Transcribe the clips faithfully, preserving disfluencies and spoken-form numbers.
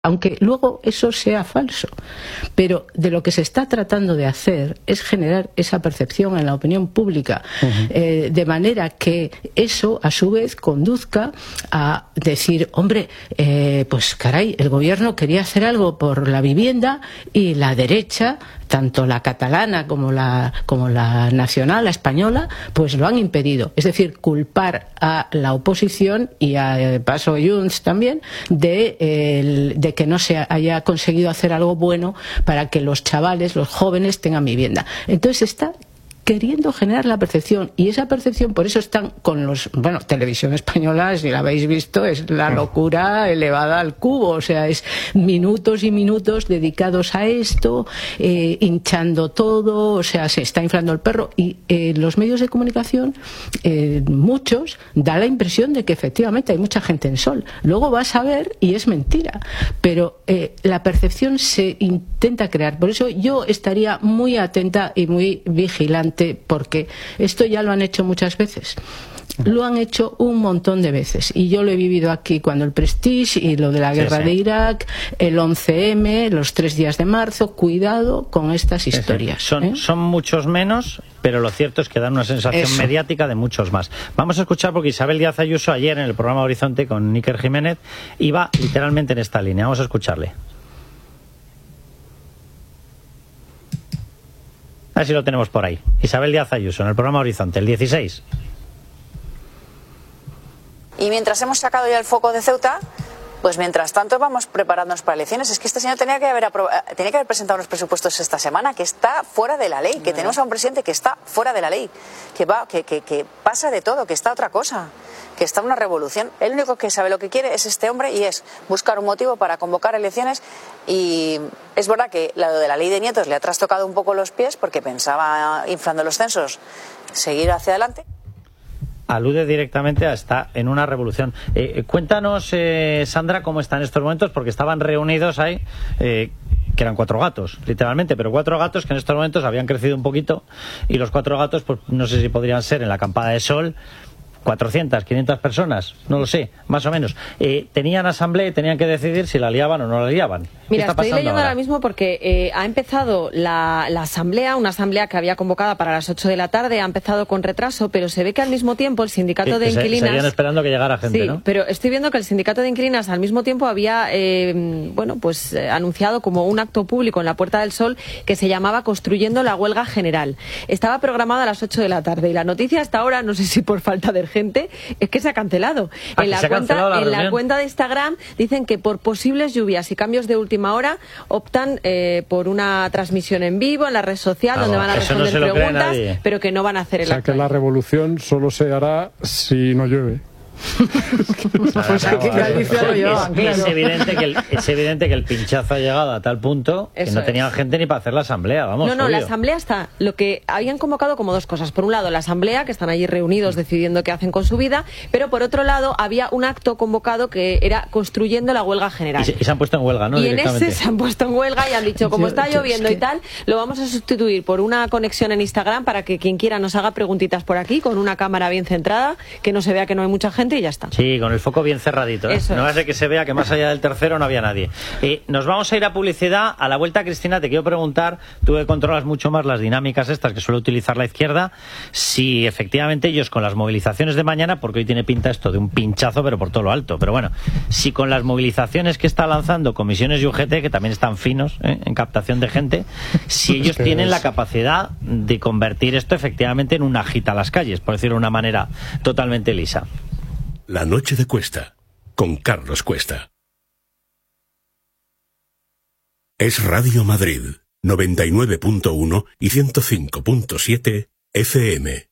aunque luego eso sea falso. Pero de lo que se está tratando de hacer es generar esa percepción en la opinión pública, uh-huh. eh, de manera que eso a su vez conduzca a decir, hombre, eh, pues caray, el gobierno quería hacer algo por la vivienda y la derecha, tanto la catalana como la, como la nacional, la española, pues lo han impedido. Es decir, culpar a la oposición y a de paso Junts también de, eh, de que no se haya conseguido hacer algo bueno para que los chavales, los jóvenes tengan vivienda. Entonces está queriendo generar la percepción, y esa percepción, por eso están con los, bueno, Televisión Española, si la habéis visto, es la locura elevada al cubo, o sea, es minutos y minutos dedicados a esto, eh, hinchando todo, o sea, se está inflando el perro, y eh, los medios de comunicación, eh, muchos, da la impresión de que efectivamente hay mucha gente en sol. Luego vas a ver y es mentira, pero eh, la percepción se intenta crear. Por eso yo estaría muy atenta y muy vigilante, porque esto ya lo han hecho muchas veces. Lo han hecho un montón de veces, y yo lo he vivido aquí cuando el Prestige y lo de la guerra sí, sí. de Irak, el once eme, los tres días de marzo. Cuidado con estas historias. Sí, sí. Son, ¿eh? son muchos menos, pero lo cierto es que dan una sensación Eso. mediática de muchos más. Vamos a escuchar, porque Isabel Díaz Ayuso ayer en el programa Horizonte con Níker Jiménez iba literalmente en esta línea. Vamos a escucharle. A ver si lo tenemos por ahí. Isabel Díaz Ayuso en el programa Horizonte, el dieciséis. Y mientras hemos sacado ya el foco de Ceuta, pues mientras tanto vamos preparándonos para elecciones. Es que este señor tenía que haber aprobado, tenía que haber presentado unos presupuestos esta semana, que está fuera de la ley, que no. tenemos a un presidente que está fuera de la ley, que va, que, que, que pasa de todo, que está otra cosa, que está una revolución. El único que sabe lo que quiere es este hombre, y es buscar un motivo para convocar elecciones. Y es verdad que lo de la ley de nietos le ha trastocado un poco los pies, porque pensaba, inflando los censos, seguir hacia adelante. Alude directamente a estar en una revolución. Eh, cuéntanos, eh, Sandra, cómo está en estos momentos, porque estaban reunidos ahí, eh, que eran cuatro gatos, literalmente, pero cuatro gatos que en estos momentos habían crecido un poquito, y los cuatro gatos, pues no sé si podrían ser en la acampada de Sol, cuatrocientas, quinientas personas, no lo sé, más o menos. Eh, tenían asamblea y tenían que decidir si la liaban o no la liaban. Mira, está estoy leyendo ahora? ahora mismo porque eh, ha empezado la, la asamblea, una asamblea que había convocada para las ocho de la tarde, ha empezado con retraso, pero se ve que al mismo tiempo el sindicato que, de que inquilinas... Seguían esperando que llegara gente, sí, ¿no? pero estoy viendo que el sindicato de inquilinas al mismo tiempo había, eh, bueno, pues eh, anunciado como un acto público en la Puerta del Sol que se llamaba Construyendo la Huelga General. Estaba programada a las ocho de la tarde, y la noticia hasta ahora, no sé si por falta de gente, es que se ha cancelado. Ah, en la, se cuenta, ha la en la cuenta de Instagram dicen que por posibles lluvias y cambios de última hora optan eh, por una transmisión en vivo en la red social, ah, donde van a responder no preguntas, pero que no van a hacer el acto. O sea, acto. que la revolución solo se hará si no llueve. Pues aquí en Galicia lo llevan, claro. Es evidente que el, es evidente que el pinchazo ha llegado a tal punto que Eso no tenían es. gente ni para hacer la asamblea, vamos. No, no, obvio. la asamblea está, lo que habían convocado como dos cosas. Por un lado, la asamblea, que están allí reunidos decidiendo qué hacen con su vida, pero por otro lado había un acto convocado que era Construyendo la Huelga General. Y se, y se han puesto en huelga, ¿no? Y en ese se han puesto en huelga y han dicho, como está lloviendo es que... y tal, lo vamos a sustituir por una conexión en Instagram para que quien quiera nos haga preguntitas por aquí, con una cámara bien centrada, que no se vea que no hay mucha gente, y ya está. Sí, con el foco bien cerradito, ¿eh? No hace que se vea que más allá del tercero no había nadie. Eh, nos vamos a ir a publicidad. A la vuelta, Cristina, te quiero preguntar, tú que controlas mucho más las dinámicas estas que suele utilizar la izquierda, si efectivamente ellos con las movilizaciones de mañana, porque hoy tiene pinta esto de un pinchazo pero por todo lo alto, pero bueno, si con las movilizaciones que está lanzando Comisiones y U G T, que también están finos, ¿eh?, en captación de gente, si ellos tienen la capacidad de convertir esto efectivamente en un agita a las calles, por decirlo de una manera totalmente lisa. La noche de Cuesta, con Carlos Cuesta. Es Radio Madrid, noventa y nueve punto uno y ciento cinco punto siete F M.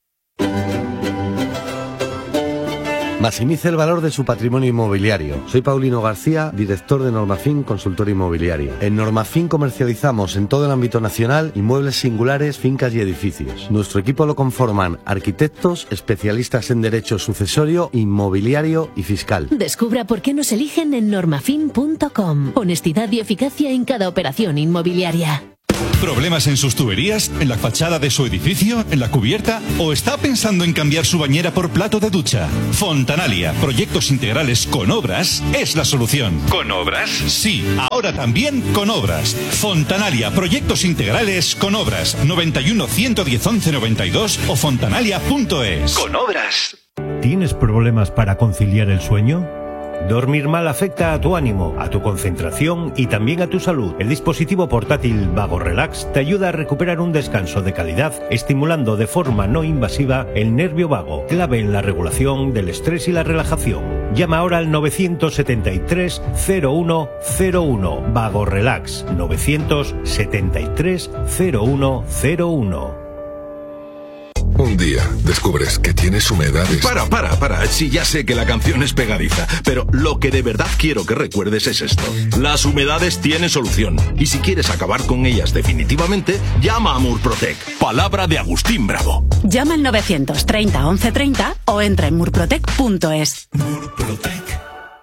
Maximice el valor de su patrimonio inmobiliario. Soy Paulino García, director de Normafin Consultor Inmobiliario. En Normafin comercializamos en todo el ámbito nacional inmuebles singulares, fincas y edificios. Nuestro equipo lo conforman arquitectos, especialistas en derecho sucesorio, inmobiliario y fiscal. Descubra por qué nos eligen en normafin punto com. Honestidad y eficacia en cada operación inmobiliaria. ¿Problemas en sus tuberías? ¿En la fachada de su edificio? ¿En la cubierta? ¿O está pensando en cambiar su bañera por plato de ducha? Fontanalia, proyectos integrales con obras, es la solución. ¿Con obras? Sí, ahora también con obras. Fontanalia, proyectos integrales con obras. noventa y uno, ciento diez, once noventa y dos o fontanalia punto es. Con obras. ¿Tienes problemas para conciliar el sueño? Dormir mal afecta a tu ánimo, a tu concentración y también a tu salud. El dispositivo portátil Vago Relax te ayuda a recuperar un descanso de calidad, estimulando de forma no invasiva el nervio vago, clave en la regulación del estrés y la relajación. Llama ahora al novecientos setenta y tres, cero uno cero uno. Vago Relax, novecientos setenta y tres, cero uno cero uno. Un día descubres que tienes humedades. Para, para, para. Sí, ya sé que la canción es pegadiza, pero lo que de verdad quiero que recuerdes es esto. Las humedades tienen solución. Y si quieres acabar con ellas definitivamente, llama a Murprotec. Palabra de Agustín Bravo. Llama al novecientos treinta, once treinta o entra en murprotec punto es. Murprotec.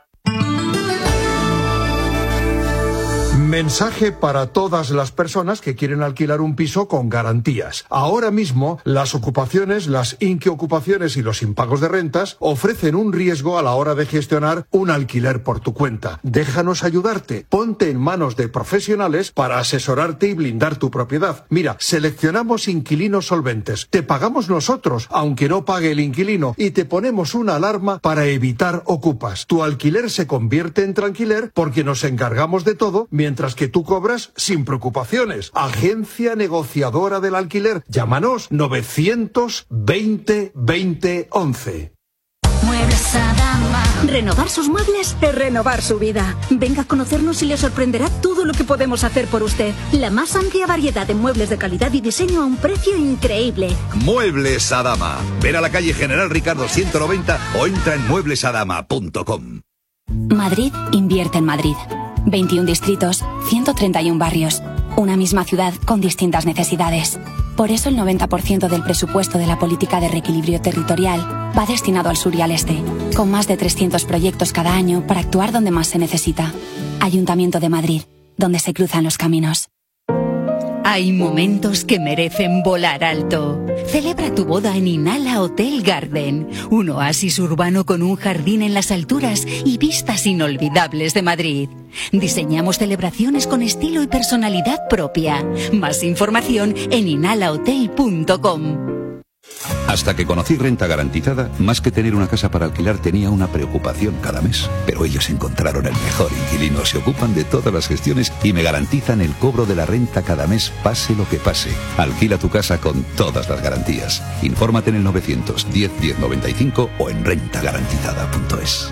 Mensaje para todas las personas que quieren alquilar un piso con garantías. Ahora mismo, las ocupaciones, las inquiocupaciones y los impagos de rentas ofrecen un riesgo a la hora de gestionar un alquiler por tu cuenta. Déjanos ayudarte. Ponte en manos de profesionales para asesorarte y blindar tu propiedad. Mira, seleccionamos inquilinos solventes. Te pagamos nosotros, aunque no pague el inquilino, y te ponemos una alarma para evitar ocupas. Tu alquiler se convierte en tranquiler porque nos encargamos de todo mientras que tú cobras sin preocupaciones. Agencia negociadora del alquiler. Llámanos novecientos veinte, veinte, once. Muebles Adama. Renovar sus muebles es renovar su vida. Venga a conocernos y le sorprenderá todo lo que podemos hacer por usted. La más amplia variedad de muebles de calidad y diseño a un precio increíble. Muebles Adama. Ven a la calle General Ricardo ciento noventa o entra en muebles adama punto com. Madrid invierte en Madrid. veintiún distritos, ciento treinta y uno barrios. Una misma ciudad con distintas necesidades. Por eso el noventa por ciento del presupuesto de la política de reequilibrio territorial va destinado al sur y al este, con más de trescientos proyectos cada año para actuar donde más se necesita. Ayuntamiento de Madrid, donde se cruzan los caminos. Hay momentos que merecen volar alto. Celebra tu boda en Inala Hotel Garden, un oasis urbano con un jardín en las alturas y vistas inolvidables de Madrid. Diseñamos celebraciones con estilo y personalidad propia. Más información en inala hotel punto com. Hasta que conocí Renta Garantizada, más que tener una casa para alquilar tenía una preocupación cada mes. Pero ellos encontraron el mejor inquilino, se ocupan de todas las gestiones y me garantizan el cobro de la renta cada mes, pase lo que pase. Alquila tu casa con todas las garantías. Infórmate en el novecientos diez, diez noventa y cinco o en renta garantizada punto es.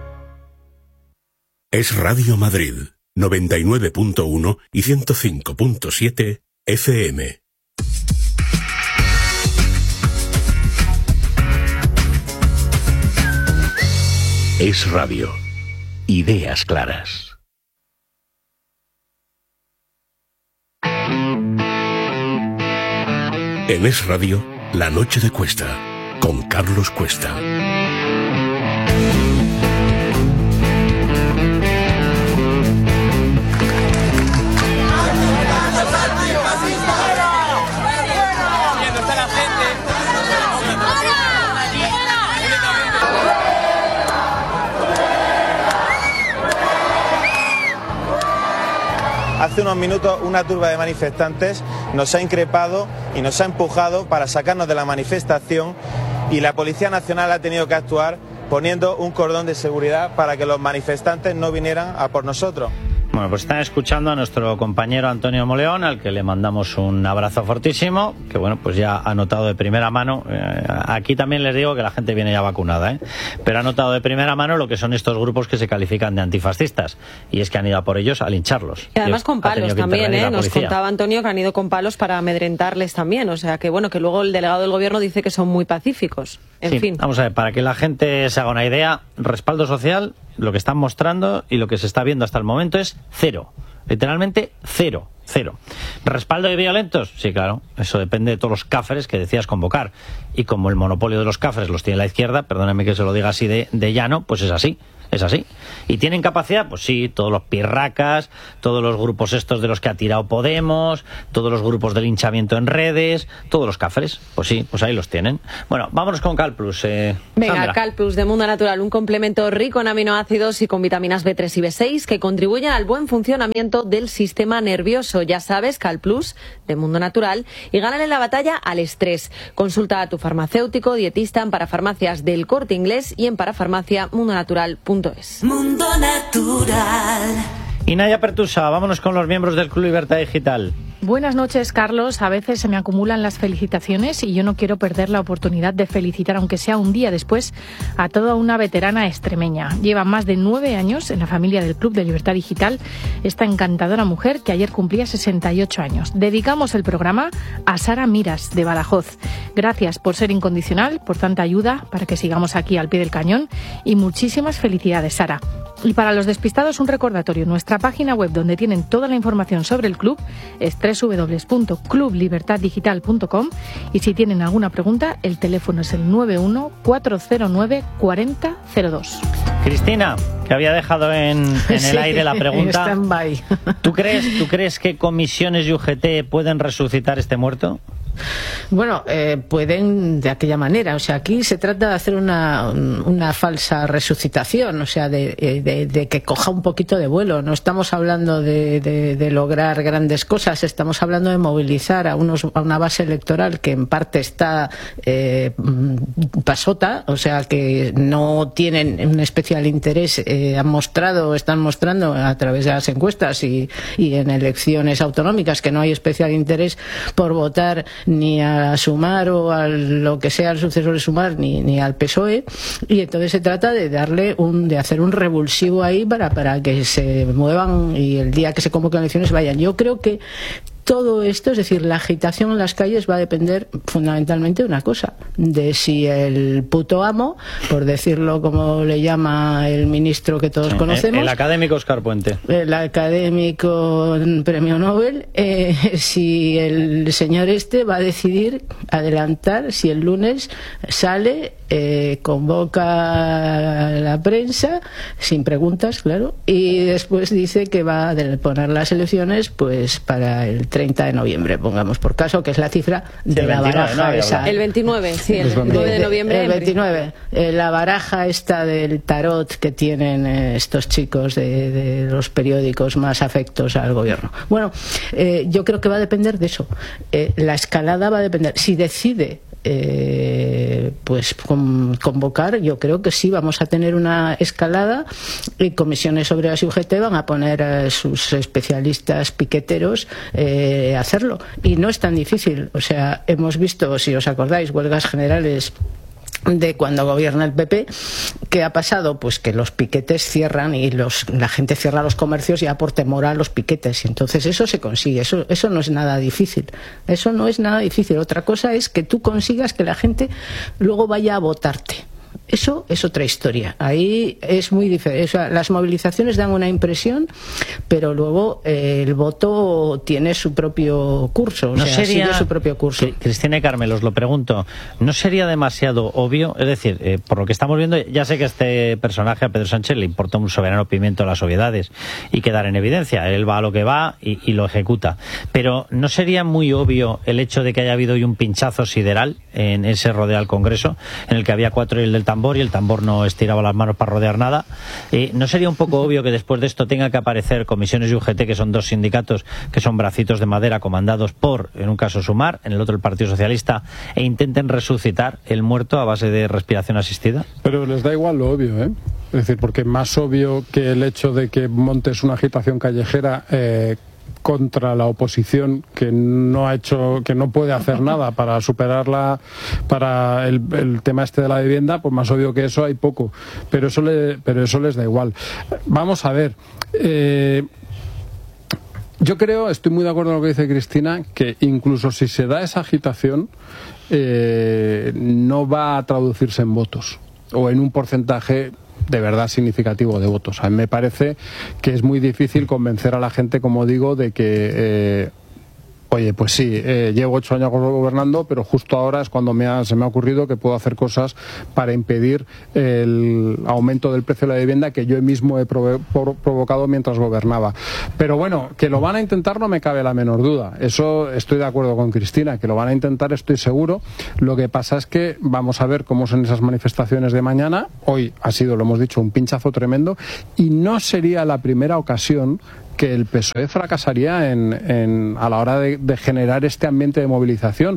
Es Radio Madrid, noventa y nueve punto uno y ciento cinco punto siete F M. Es Radio. Ideas claras. En Es Radio, La Noche de Cuesta, con Carlos Cuesta. Hace unos minutos una turba de manifestantes nos ha increpado y nos ha empujado para sacarnos de la manifestación y la Policía Nacional ha tenido que actuar poniendo un cordón de seguridad para que los manifestantes no vinieran a por nosotros. Bueno, pues están escuchando a nuestro compañero Antonio Moleón, al que le mandamos un abrazo fortísimo, que bueno, pues ya ha notado de primera mano, eh, aquí también les digo que la gente viene ya vacunada, ¿eh? Pero ha notado de primera mano lo que son estos grupos que se califican de antifascistas, y es que han ido a por ellos a lincharlos. Y además con palos también, ¿eh? Nos contaba Antonio que han ido con palos para amedrentarles también, o sea que bueno, que luego el delegado del gobierno dice que son muy pacíficos. En sí, fin. Vamos a ver, para que la gente se haga una idea, respaldo social, lo que están mostrando y lo que se está viendo hasta el momento es cero. Literalmente cero, cero. ¿Respaldo de violentos? Sí, claro. Eso depende de todos los cafres que decías convocar. Y como el monopolio de los cafres los tiene la izquierda, perdónenme que se lo diga así de, de llano, pues es así. es así. ¿Y tienen capacidad? Pues sí, todos los pirracas, todos los grupos estos de los que ha tirado Podemos, todos los grupos de linchamiento en redes, todos los cafres, pues sí, pues ahí los tienen. Bueno, vámonos con Calplus. Eh, Venga, Sandra. Calplus de Mundo Natural, un complemento rico en aminoácidos y con vitaminas B tres y B seis que contribuyen al buen funcionamiento del sistema nervioso. Ya sabes, Calplus de Mundo Natural, y gánale la batalla al estrés. Consulta a tu farmacéutico, dietista en Parafarmacias del Corte Inglés y en parafarmacia mundo natural punto es. Mundo Natural. Y Naya Pertusa, vámonos con los miembros del Club Libertad Digital. Buenas noches, Carlos. A veces se me acumulan las felicitaciones y yo no quiero perder la oportunidad de felicitar, aunque sea un día después, a toda una veterana extremeña. Lleva más de nueve años en la familia del Club de Libertad Digital esta encantadora mujer que ayer cumplía sesenta y ocho años. Dedicamos el programa a Sara Miras, de Badajoz. Gracias por ser incondicional, por tanta ayuda para que sigamos aquí al pie del cañón y muchísimas felicidades, Sara. Y para los despistados, un recordatorio. Nuestra página web, donde tienen toda la información sobre el club, es doble u doble u doble u punto club libertad digital punto com, y si tienen alguna pregunta, el teléfono es el nueve uno cuatro cero nueve cuatro cero cero dos. Cristina, que había dejado en, en Sí, el aire la pregunta. stand-by. ¿Tú crees, ¿Tú crees que comisiones y U G T pueden resucitar este muerto? Bueno, eh, pueden de aquella manera. O sea, aquí se trata de hacer una, una falsa resucitación, o sea, de, de, de que coja un poquito de vuelo. No estamos hablando de, de, de lograr grandes cosas, estamos hablando de movilizar a, unos, a una base electoral que en parte está eh, pasota, o sea, que no tienen un especial interés. Eh, han mostrado, están mostrando a través de las encuestas y, y en elecciones autonómicas que no hay especial interés por votar ni a Sumar o a lo que sea el sucesor de Sumar, ni, ni al P S O E, y entonces se trata de darle un, de hacer un revulsivo ahí para, para que se muevan y el día que se convoquen elecciones vayan. Yo creo que todo esto, es decir, la agitación en las calles va a depender fundamentalmente de una cosa, de si el puto amo, por decirlo como le llama el ministro que todos Sí, conocemos, el, el académico Óscar Puente. el académico premio Nobel, eh, si el señor este va a decidir adelantar, si el lunes sale, eh, convoca a la prensa, sin preguntas, claro, y después dice que va a poner las elecciones pues para el treinta de noviembre, pongamos por caso, que es la cifra de Sí, la veintinueve, baraja ¿no? esa. El veintinueve, sí, el nueve de noviembre. El veintinueve, eh, la baraja esta del tarot que tienen eh, estos chicos de, de los periódicos más afectos al gobierno. Bueno, eh, yo creo que va a depender de eso. Eh, la escalada va a depender. Si decide Eh, pues con, convocar, yo creo que sí vamos a tener una escalada y comisiones obreras y U G T van a poner a sus especialistas piqueteros eh, a hacerlo, y no es tan difícil. O sea, hemos visto, si os acordáis, huelgas generales de cuando gobierna el P P, ¿qué ha pasado? Pues que los piquetes cierran y los, la gente cierra los comercios ya por temor a los piquetes, y entonces eso se consigue, eso, eso no es nada difícil, eso no es nada difícil. Otra cosa es que tú consigas que la gente luego vaya a votarte. Eso es otra historia. Ahí es muy diferente. O sea, las movilizaciones dan una impresión, pero luego eh, el voto tiene su propio curso. O ¿No sea, sería, sigue su propio curso. Cristina y Carmen, os lo pregunto, ¿no sería demasiado obvio? Es decir, eh, por lo que estamos viendo, ya sé que a este personaje, a Pedro Sánchez, le importa un soberano pimiento las obviedades y quedar en evidencia. Él va a lo que va y, y lo ejecuta. Pero ¿no sería muy obvio el hecho de que haya habido hoy un pinchazo sideral en ese rodeo al Congreso, en el que había cuatro y el del tambor, y el tambor no estiraba las manos para rodear nada? Eh, ¿No sería un poco obvio que después de esto tenga que aparecer comisiones y U G T, que son dos sindicatos que son bracitos de madera comandados por, en un caso Sumar, en el otro el Partido Socialista, e intenten resucitar el muerto a base de respiración asistida? Pero les da igual lo obvio, ¿eh? Es decir, porque más obvio que el hecho de que montes una agitación callejera eh, contra la oposición, que no ha hecho, que no puede hacer nada para superarla, para el, el tema este de la vivienda, pues más obvio que eso hay poco, pero eso le, pero eso les da igual. Vamos a ver, eh, yo creo, estoy muy de acuerdo con lo que dice Cristina, que incluso si se da esa agitación eh, no va a traducirse en votos o en un porcentaje de verdad significativo de votos. A mí me parece que es muy difícil convencer a la gente, como digo, de que eh, oye, pues sí, eh, llevo ocho años gobernando, pero justo ahora es cuando me ha, se me ha ocurrido que puedo hacer cosas para impedir el aumento del precio de la vivienda que yo mismo he provo provocado mientras gobernaba. Pero bueno, que lo van a intentar no me cabe la menor duda. Eso estoy de acuerdo con Cristina, que lo van a intentar, estoy seguro. Lo que pasa es que vamos a ver cómo son esas manifestaciones de mañana. Hoy ha sido, lo hemos dicho, un pinchazo tremendo y no sería la primera ocasión que el P S O E fracasaría en, en, a la hora de, de generar este ambiente de movilización.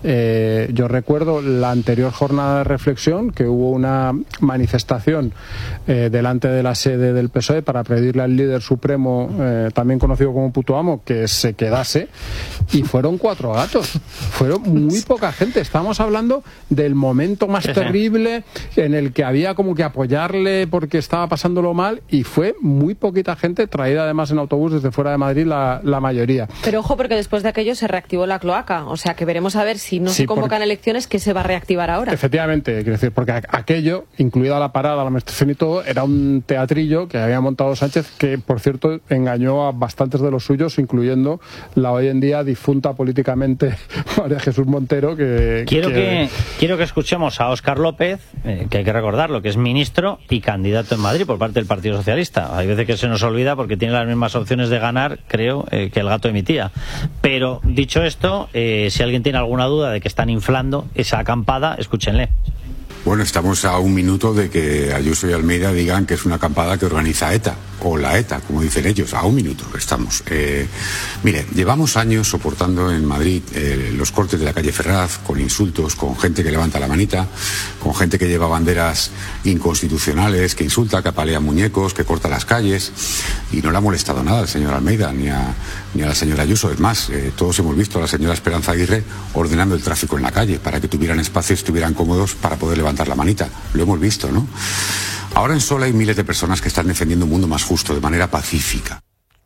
Eh, yo recuerdo la anterior jornada de reflexión, que hubo una manifestación eh, delante de la sede del P S O E para pedirle al líder supremo, eh, también conocido como puto amo, que se quedase, y fueron cuatro gatos. Fueron muy poca gente. Estamos hablando del momento más terrible en el que había como que apoyarle porque estaba pasándolo mal, y fue muy poquita gente, traída además en autobús desde fuera de Madrid la, la mayoría. Pero ojo, porque después de aquello se reactivó la cloaca, o sea que veremos a ver si no sí, se convocan porque, elecciones, ¿qué se va a reactivar ahora? Efectivamente, quiero decir, porque aquello, incluida la parada, la manifestación y todo, era un teatrillo que había montado Sánchez, que por cierto engañó a bastantes de los suyos, incluyendo la hoy en día difunta políticamente María Jesús Montero, que... Quiero que, que, quiero que escuchemos a Óscar López, eh, que hay que recordarlo, que es ministro y candidato en Madrid por parte del Partido Socialista. Hay veces que se nos olvida porque tiene las mismas opciones de ganar, creo, eh, que el gato de mi tía. Pero, dicho esto, eh, si alguien tiene alguna duda de que están inflando esa acampada, escúchenle. Bueno, estamos a un minuto de que Ayuso y Almeida digan que es una acampada que organiza ETA, o la ETA, como dicen ellos. A un minuto estamos. Eh, mire, llevamos años soportando en Madrid eh, los cortes de la calle Ferraz, con insultos, con gente que levanta la manita, con gente que lleva banderas inconstitucionales, que insulta, que apalea muñecos, que corta las calles, y no le ha molestado nada al señor Almeida ni a, ni a la señora Ayuso. Es más, eh, todos hemos visto a la señora Esperanza Aguirre ordenando el tráfico en la calle para que tuvieran espacio, estuvieran cómodos para poder levantar la manita. Lo hemos visto, ¿no? Ahora en Sol hay miles de personas que están defendiendo un mundo más justo de manera pacífica.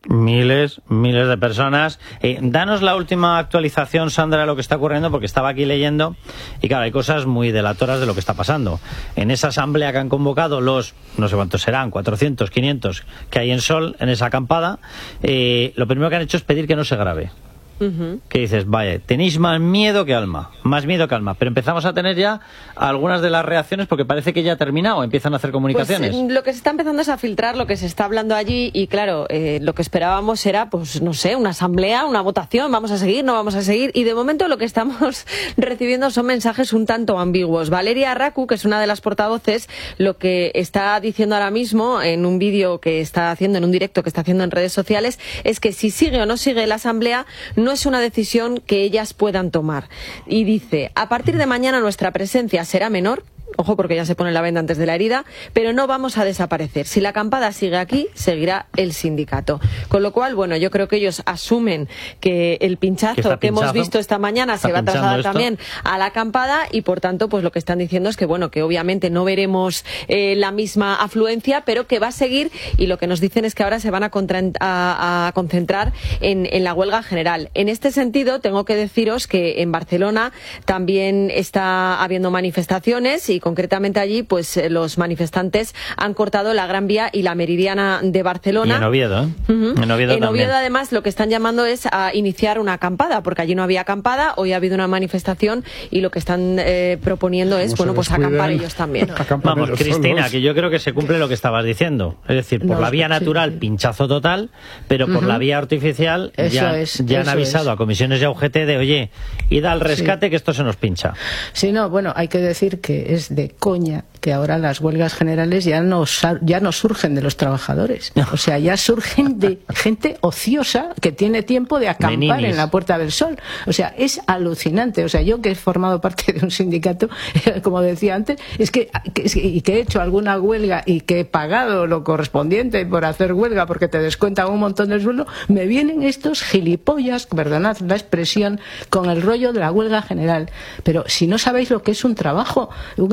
Miles, miles de personas. Eh, danos la última actualización, Sandra, de lo que está ocurriendo, porque estaba aquí leyendo y claro, hay cosas muy delatoras de lo que está pasando. En esa asamblea que han convocado los, no sé cuántos serán, cuatrocientos, quinientos, que hay en Sol, en esa acampada, eh, lo primero que han hecho es pedir que no se grabe. Uh-huh. Que dices, vaya, tenéis más miedo que alma, más miedo que alma, pero empezamos a tener ya algunas de las reacciones porque parece que ya ha terminado, empiezan a hacer comunicaciones. Pues, lo que se está empezando es a filtrar lo que se está hablando allí y claro, eh, lo que esperábamos era, pues no sé, una asamblea, una votación, vamos a seguir, no vamos a seguir, y de momento lo que estamos recibiendo son mensajes un tanto ambiguos. Valeria Arracu, que es una de las portavoces, lo que está diciendo ahora mismo en un vídeo que está haciendo, en un directo que está haciendo en redes sociales, es que si sigue o no sigue la asamblea no es una decisión que ellas puedan tomar. Y dice, a partir de mañana nuestra presencia será menor, ojo porque ya se pone la venda antes de la herida, pero no vamos a desaparecer. Si la acampada sigue aquí, seguirá el sindicato. Con lo cual, bueno, yo creo que ellos asumen que el pinchazo que, que hemos visto esta mañana se va a trasladar esto también a la acampada y, por tanto, pues lo que están diciendo es que, bueno, que obviamente no veremos eh, la misma afluencia, pero que va a seguir y lo que nos dicen es que ahora se van a, contra a, a concentrar en, en la huelga general. En este sentido, tengo que deciros que en Barcelona también está habiendo manifestaciones y concretamente allí pues los manifestantes han cortado la Gran Vía y la Meridiana de Barcelona. Y en Oviedo, ¿eh? Uh-huh. En Oviedo, en también. Oviedo además lo que están llamando es a iniciar una acampada, porque allí no había acampada, hoy ha habido una manifestación y lo que están eh, proponiendo es, bueno, pues acampar ellos también. Vamos, Cristina, solos. Que yo creo que se cumple lo que estabas diciendo, es decir, por no, la vía natural, sí. pinchazo total, pero por uh-huh. la vía artificial eso ya, es, ya han avisado es. a comisiones y a U G T de, oye, id al rescate sí. que esto se nos pincha. Sí, no, bueno, hay que decir que es de coña que ahora las huelgas generales ya no, ya no surgen de los trabajadores, o sea, ya surgen de gente ociosa que tiene tiempo de acampar Meninis. en la Puerta del Sol, o sea, es alucinante, o sea, yo que he formado parte de un sindicato, como decía antes, es que, que, y que he hecho alguna huelga y que he pagado lo correspondiente por hacer huelga porque te descuentan un montón del sueldo, me vienen estos gilipollas, perdonad la expresión, con el rollo de la huelga general, pero si no sabéis lo que es un trabajo, un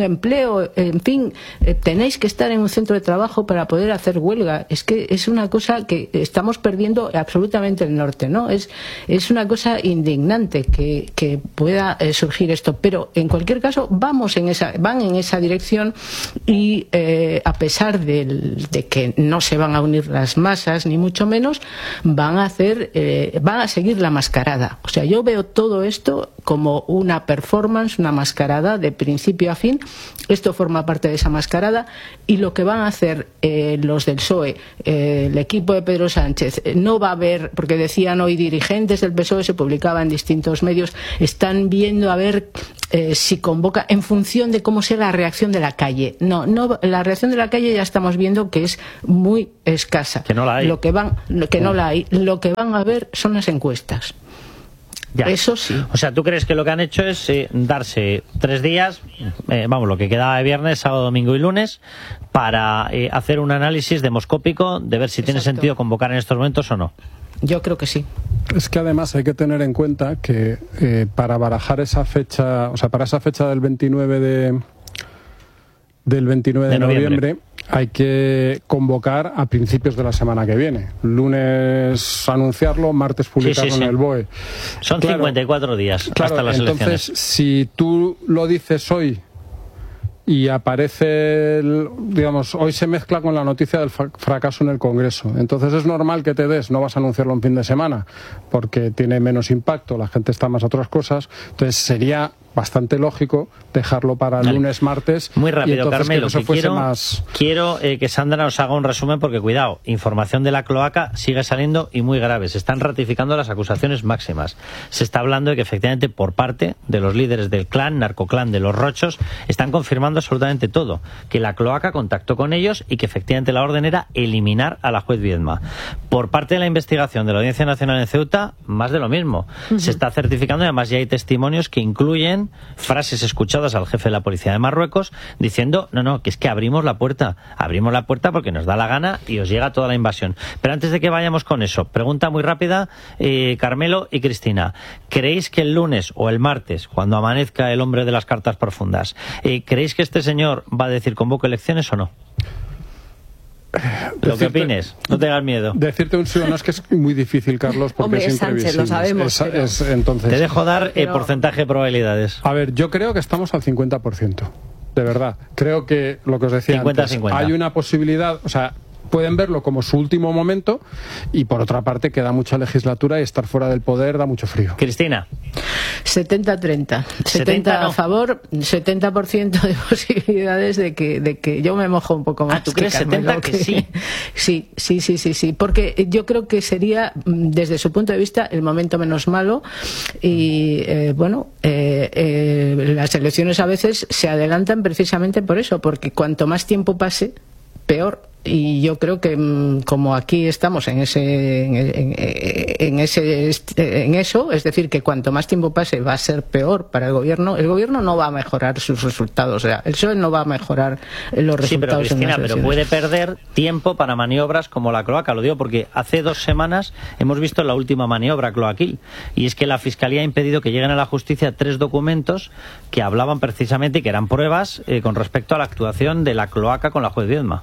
empleo, en fin, eh, tenéis que estar en un centro de trabajo para poder hacer huelga. Es que es una cosa que estamos perdiendo absolutamente el norte, ¿no? Es, es una cosa indignante que, que pueda eh, surgir esto, pero en cualquier caso vamos en esa, van en esa dirección y eh, a pesar del, de que no se van a unir las masas ni mucho menos, van a hacer, eh, van a seguir la mascarada. O sea, yo veo todo esto como una performance, una mascarada de principio a fin. Esto forma parte de esa mascarada y lo que van a hacer eh, los del P S O E, eh, el equipo de Pedro Sánchez, eh, no va a haber, porque decían hoy dirigentes del P S O E, se publicaba en distintos medios, están viendo a ver eh, si convoca en función de cómo sea la reacción de la calle. No, no, la reacción de la calle ya estamos viendo que es muy escasa. Que no la hay. Lo que van, lo que no la hay. Lo que van a ver son las encuestas. Ya. Eso sí. O sea, ¿tú crees que lo que han hecho es eh, darse tres días, eh, vamos, lo que quedaba de viernes, sábado, domingo y lunes, para eh, hacer un análisis demoscópico de ver si Exacto. tiene sentido convocar en estos momentos o no? Yo creo que sí. Es que además hay que tener en cuenta que eh, para barajar esa fecha, o sea, para esa fecha del veintinueve de del veintinueve de, de noviembre, noviembre hay que convocar a principios de la semana que viene. Lunes anunciarlo, martes publicarlo sí, sí, sí. en el B O E. Son claro, cincuenta y cuatro días claro, hasta las entonces, elecciones. Entonces, si tú lo dices hoy y aparece, el, digamos, hoy se mezcla con la noticia del fracaso en el Congreso. Entonces es normal que te des, no vas a anunciarlo en fin de semana, porque tiene menos impacto, la gente está más a otras cosas. Entonces sería bastante lógico dejarlo para el lunes, martes. Muy rápido, Carmelo, que, que quiero, más... quiero eh, que Sandra nos haga un resumen, porque cuidado, información de la cloaca sigue saliendo y muy grave. Se están ratificando las acusaciones máximas. Se está hablando de que efectivamente por parte de los líderes del clan, narcoclan de los Rochos, están confirmando absolutamente todo, que la cloaca contactó con ellos y que efectivamente la orden era eliminar a la juez Viedma. Por parte de la investigación de la Audiencia Nacional en Ceuta, más de lo mismo. Uh-huh. Se está certificando y además ya hay testimonios que incluyen frases escuchadas al jefe de la policía de Marruecos diciendo, no, no, que es que abrimos la puerta, abrimos la puerta porque nos da la gana y os llega toda la invasión. Pero antes de que vayamos con eso, pregunta muy rápida, eh, Carmelo y Cristina, ¿creéis que el lunes o el martes, cuando amanezca el hombre de las cartas profundas, eh, ¿creéis que este señor va a decir convoco elecciones o no? Lo decirte, que opines, no tengas miedo. Decirte un sí o no es que es muy difícil, Carlos, porque Hombre, es imprevisible. Sánchez, lo sabemos. Es, es, entonces, te dejo dar pero... el porcentaje de probabilidades. A ver, yo creo que estamos al cincuenta por ciento. De verdad. Creo que lo que os decía cincuenta, antes, cincuenta. Hay una posibilidad, o sea, pueden verlo como su último momento y por otra parte queda mucha legislatura y estar fuera del poder da mucho frío. Cristina. setenta treinta. setenta no. a favor, setenta por ciento de posibilidades de que, de que yo me mojo un poco más. Ah, ¿tú crees setenta que, que sí? Sí, sí, sí, sí, sí. Porque yo creo que sería, desde su punto de vista, el momento menos malo y, eh, bueno, eh, eh, las elecciones a veces se adelantan precisamente por eso, porque cuanto más tiempo pase, peor. Y yo creo que como aquí estamos en ese en, en, en ese en eso, es decir, que cuanto más tiempo pase va a ser peor para el gobierno. El gobierno no va a mejorar sus resultados, o sea, el P S O E no va a mejorar los resultados. Sí, pero Cristina, en pero puede perder tiempo para maniobras como la cloaca. Lo digo porque hace dos semanas hemos visto la última maniobra cloaquil, y es que la Fiscalía ha impedido que lleguen a la justicia tres documentos que hablaban precisamente y que eran pruebas eh, con respecto a la actuación de la cloaca con la juez Viedma.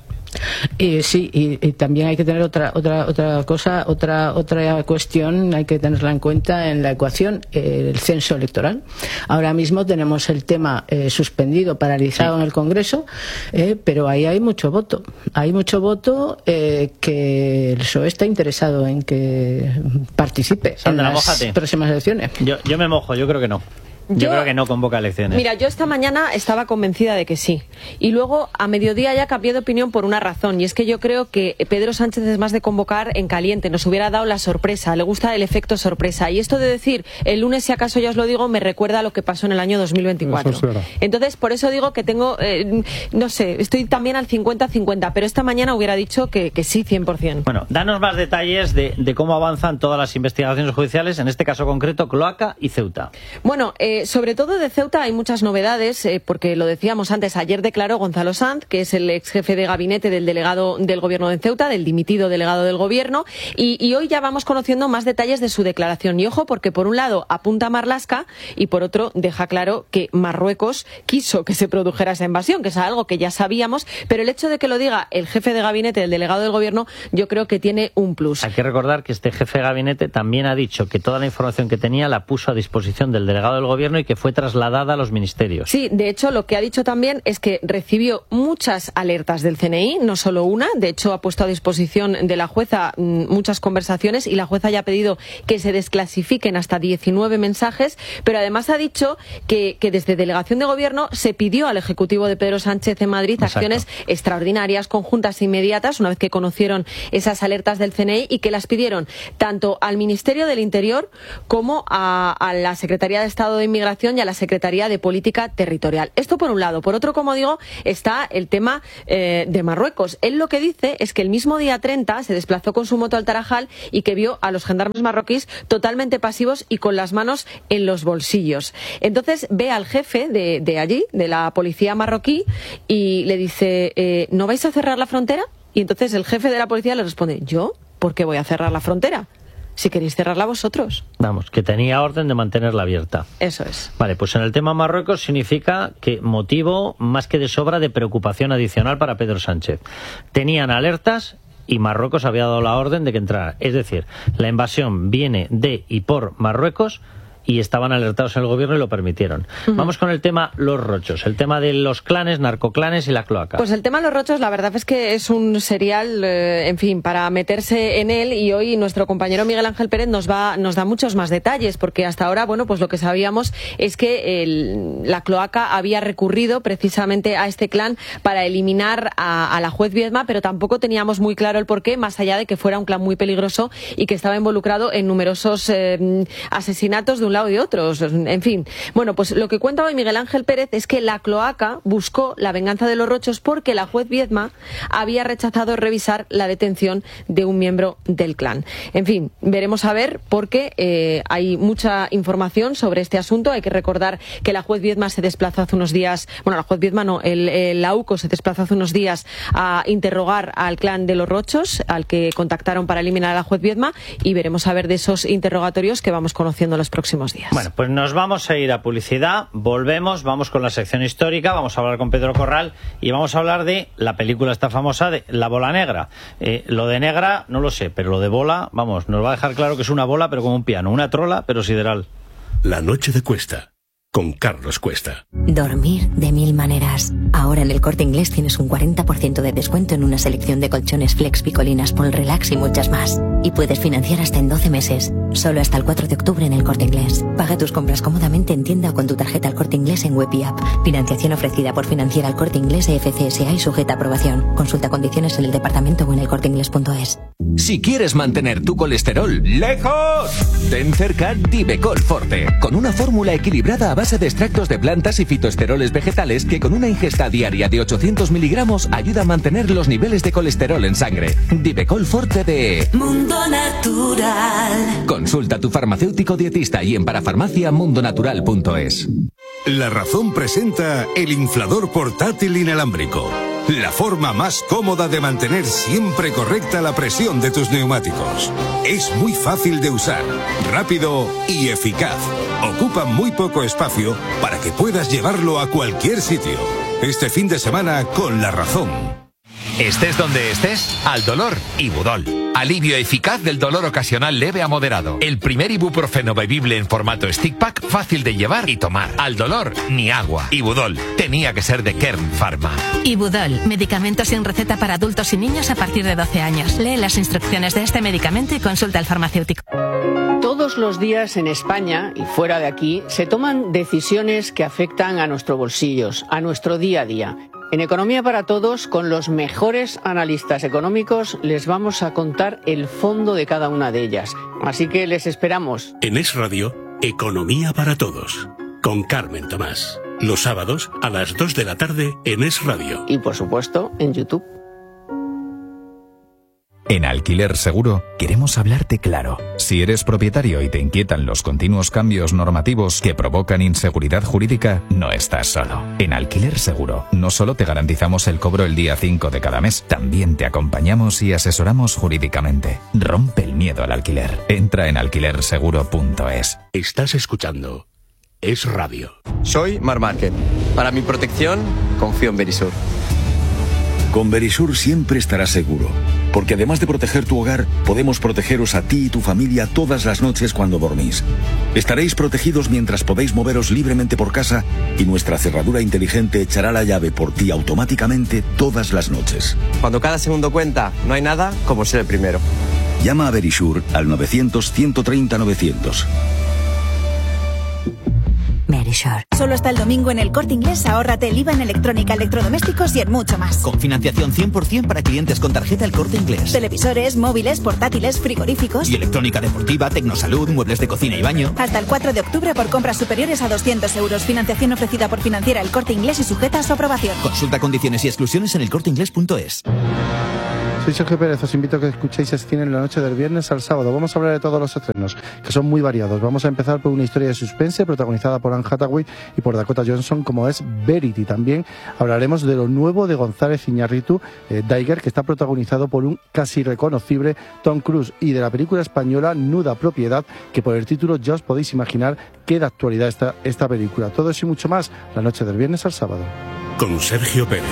Y sí, y, y también hay que tener otra otra otra cosa, otra otra cuestión, hay que tenerla en cuenta en la ecuación, eh, el censo electoral. Ahora mismo tenemos el tema eh, suspendido, paralizado sí. en el Congreso, eh, pero ahí hay mucho voto, hay mucho voto eh, que el P S O E está interesado en que participe Sandra, en las mójate. próximas elecciones. Yo, yo me mojo, yo creo que no. Yo, yo creo que no convoca elecciones. Mira, yo esta mañana estaba convencida de que sí. Y luego a mediodía ya cambié de opinión por una razón. Y es que yo creo que Pedro Sánchez es más de convocar en caliente. Nos hubiera dado la sorpresa. Le gusta el efecto sorpresa. Y esto de decir el lunes, si acaso ya os lo digo, me recuerda a lo que pasó en el año dos mil veinticuatro. Entonces, por eso digo que tengo, eh, no sé, estoy también al cincuenta cincuenta. Pero esta mañana hubiera dicho que, que sí, cien por ciento. Bueno, danos más detalles de, de cómo avanzan todas las investigaciones judiciales, en este caso concreto, Cloaca y Ceuta. Bueno, eh, Eh, sobre todo de Ceuta hay muchas novedades, eh, porque lo decíamos antes, ayer declaró Gonzalo Sanz, que es el ex jefe de gabinete del delegado del gobierno de Ceuta, del dimitido delegado del gobierno, y, y hoy ya vamos conociendo más detalles de su declaración. Y ojo, porque por un lado apunta a Marlaska y por otro deja claro que Marruecos quiso que se produjera esa invasión, que es algo que ya sabíamos, pero el hecho de que lo diga el jefe de gabinete del delegado del gobierno, yo creo que tiene un plus. Hay que recordar que este jefe de gabinete también ha dicho que toda la información que tenía la puso a disposición del delegado del gobierno y que fue trasladada a los ministerios. Sí, de hecho lo que ha dicho también es que recibió muchas alertas del C N I, no solo una, de hecho ha puesto a disposición de la jueza muchas conversaciones y la jueza ya ha pedido que se desclasifiquen hasta diecinueve mensajes, pero además ha dicho que, que desde delegación de gobierno se pidió al Ejecutivo de Pedro Sánchez en Madrid Exacto. acciones extraordinarias, conjuntas e inmediatas, una vez que conocieron esas alertas del C N I, y que las pidieron tanto al Ministerio del Interior como a, a la Secretaría de Estado de Inmigración y a la Secretaría de Política Territorial. Esto por un lado. Por otro, como digo, está el tema eh, de Marruecos. Él lo que dice es que el mismo día treinta se desplazó con su moto al Tarajal y que vio a los gendarmes marroquíes totalmente pasivos y con las manos en los bolsillos. Entonces ve al jefe de, de allí, de la policía marroquí, y le dice, eh, ¿no vais a cerrar la frontera? Y entonces el jefe de la policía le responde, ¿yo? ¿Por qué voy a cerrar la frontera? Si queréis cerrarla vosotros. Vamos, que tenía orden de mantenerla abierta. Eso es. Vale, pues en el tema Marruecos significa que motivo más que de sobra de preocupación adicional para Pedro Sánchez. Tenían alertas y Marruecos había dado la orden de que entrara. Es decir, la invasión viene de y por Marruecos y estaban alertados en el gobierno y lo permitieron. Uh-huh. Vamos con el tema Los Rochos, el tema de los clanes, narcoclanes y la cloaca. Pues el tema Los Rochos, la verdad es que es un serial, eh, en fin, para meterse en él, y hoy nuestro compañero Miguel Ángel Pérez nos va, nos da muchos más detalles, porque hasta ahora, bueno, pues lo que sabíamos es que el, la cloaca había recurrido precisamente a este clan para eliminar a, a la juez Viedma, pero tampoco teníamos muy claro el porqué, más allá de que fuera un clan muy peligroso y que estaba involucrado en numerosos eh, asesinatos de un lado y de otros, en fin. Bueno, pues lo que cuenta hoy Miguel Ángel Pérez es que la cloaca buscó la venganza de los Rochos porque la juez Viedma había rechazado revisar la detención de un miembro del clan. En fin, veremos a ver, porque eh, hay mucha información sobre este asunto. Hay que recordar que la juez Viedma se desplazó hace unos días, bueno, la juez Viedma no, el, el AUCO se desplazó hace unos días a interrogar al clan de los Rochos, al que contactaron para eliminar a la juez Viedma, y veremos a ver de esos interrogatorios que vamos conociendo los próximos días. Bueno, pues nos vamos a ir a publicidad, volvemos, vamos con la sección histórica, vamos a hablar con Pedro Corral y vamos a hablar de la película esta famosa de La Bola Negra. Eh, lo de negra no lo sé, pero lo de bola, vamos, nos va a dejar claro que es una bola pero como un piano, una trola pero sideral. La noche de Cuesta, con Carlos Cuesta. Dormir de mil maneras. Ahora en el Corte Inglés tienes un cuarenta por ciento de descuento en una selección de colchones Flex, Picolinas, Pol Relax y muchas más. Y puedes financiar hasta en doce meses. Solo hasta el cuatro de octubre en el Corte Inglés. Paga tus compras cómodamente en tienda o con tu tarjeta El Corte Inglés en web y app. Financiación ofrecida por Financiera El Corte Inglés e F C S A y sujeta a aprobación. Consulta condiciones en el departamento o en el corte inglés punto es. Si quieres mantener tu colesterol lejos, ten cerca Divecol Forte, con una fórmula equilibrada a base de extractos de plantas y fitoesteroles vegetales que con una ingesta diaria de ochocientos miligramos ayuda a mantener los niveles de colesterol en sangre. Divecol Forte de Mundo Natural. Consulta a tu farmacéutico dietista y en parafarmacia mundo natural punto es. La Razón presenta el inflador portátil inalámbrico. La forma más cómoda de mantener siempre correcta la presión de tus neumáticos. Es muy fácil de usar, rápido y eficaz. Ocupa muy poco espacio para que puedas llevarlo a cualquier sitio. Este fin de semana con La Razón. Estés donde estés, al dolor, Ibudol. Alivio eficaz del dolor ocasional leve a moderado. El primer ibuprofeno bebible en formato stick pack, fácil de llevar y tomar. Al dolor, ni agua. Ibudol. Tenía que ser de Kern Pharma. Ibudol. Medicamento sin receta para adultos y niños a partir de doce años. Lee las instrucciones de este medicamento y consulta al farmacéutico. Todos los días en España y fuera de aquí se toman decisiones que afectan a nuestros bolsillos, a nuestro día a día. En Economía para Todos, con los mejores analistas económicos, les vamos a contar el fondo de cada una de ellas. Así que les esperamos. En Es Radio, Economía para Todos, con Carmen Tomás. Los sábados a las dos de la tarde en Es Radio. Y por supuesto, en YouTube. En Alquiler Seguro queremos hablarte claro. Si eres propietario y te inquietan los continuos cambios normativos que provocan inseguridad jurídica, no estás solo. En Alquiler Seguro no solo te garantizamos el cobro el día cinco de cada mes, también te acompañamos y asesoramos jurídicamente. Rompe el miedo al alquiler. Entra en alquiler seguro punto es. Estás escuchando Es Radio. Soy Mar Márquez. Para mi protección, confío en Verisur. Con Verisur siempre estarás seguro, porque además de proteger tu hogar, podemos protegeros a ti y tu familia todas las noches cuando dormís. Estaréis protegidos mientras podéis moveros libremente por casa y nuestra cerradura inteligente echará la llave por ti automáticamente todas las noches. Cuando cada segundo cuenta, no hay nada como ser el primero. Llama a Verisur al novecientos, ciento treinta, novecientos. Verisur. Solo hasta el domingo en el Corte Inglés ahórrate el I V A en electrónica, electrodomésticos y en mucho más. Con financiación cien por ciento para clientes con tarjeta El Corte Inglés. Televisores, móviles, portátiles, frigoríficos. Y electrónica deportiva, tecnosalud, muebles de cocina y baño. Hasta el cuatro de octubre por compras superiores a doscientos euros. Financiación ofrecida por Financiera El Corte Inglés y sujeta a su aprobación. Consulta condiciones y exclusiones en el corte inglés punto es. Soy Sergio Pérez, os invito a que escuchéis Es Cine en la noche del viernes al sábado. Vamos a hablar de todos los estrenos, que son muy variados. Vamos a empezar por una historia de suspense protagonizada por Anne Hathaway y por Dakota Johnson, como es Verity. También hablaremos de lo nuevo de González Iñárritu, eh, Daiger, que está protagonizado por un casi reconocible Tom Cruise, y de la película española Nuda Propiedad, que por el título ya os podéis imaginar qué de actualidad está esta película. Todo eso y mucho más la noche del viernes al sábado. Con Sergio Pérez.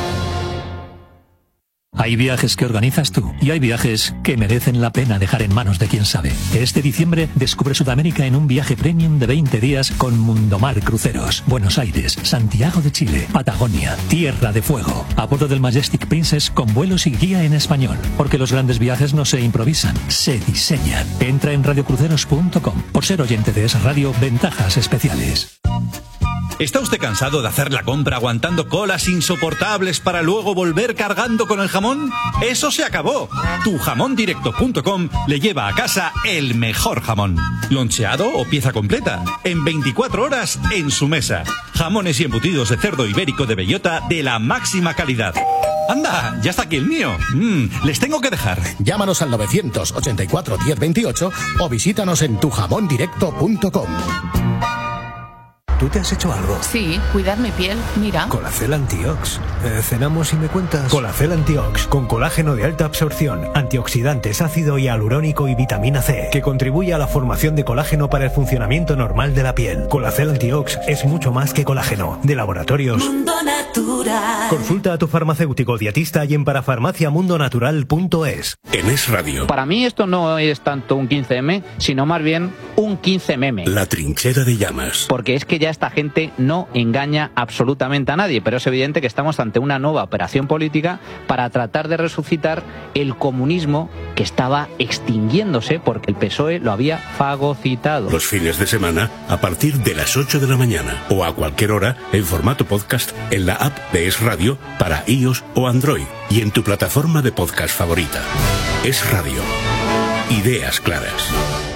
Hay viajes que organizas tú y hay viajes que merecen la pena dejar en manos de quien sabe. Este diciembre descubre Sudamérica en un viaje premium de veinte días con Mundomar Cruceros. Buenos Aires, Santiago de Chile, Patagonia, Tierra de Fuego. A bordo del Majestic Princess con vuelos y guía en español. Porque los grandes viajes no se improvisan, se diseñan. Entra en radio cruceros punto com. Por ser oyente de Es Radio, ventajas especiales. ¿Está usted cansado de hacer la compra aguantando colas insoportables para luego volver cargando con el jamón? ¡Eso se acabó! tu jamón directo punto com le lleva a casa el mejor jamón. Loncheado o pieza completa. En veinticuatro horas en su mesa. Jamones y embutidos de cerdo ibérico de bellota de la máxima calidad. ¡Anda! ¡Ya está aquí el mío! Mm, les tengo que dejar. Llámanos al novecientos ochenta y cuatro diez veintiocho o visítanos en tu jamón directo punto com. ¿Tú te has hecho algo? Sí, cuidar mi piel, mira. Colacel Antiox. Eh, cenamos y me cuentas. Colacel Antiox, con colágeno de alta absorción, antioxidantes, ácido hialurónico y vitamina C, que contribuye a la formación de colágeno para el funcionamiento normal de la piel. Colacel Antiox es mucho más que colágeno. De laboratorios Mundo Natural. Consulta a tu farmacéutico dietista y en parafarmacia mundo natural punto es. En Es Radio. Para mí esto no es tanto un quince eme, sino más bien un quince meme. La trinchera de llamas. Porque es que ya esta gente no engaña absolutamente a nadie, pero es evidente que estamos ante una nueva operación política para tratar de resucitar el comunismo que estaba extinguiéndose porque el P S O E lo había fagocitado. Los fines de semana a partir de las ocho de la mañana o a cualquier hora en formato podcast en la app de Es Radio para iOS o Android y en tu plataforma de podcast favorita. Es Radio. Ideas claras.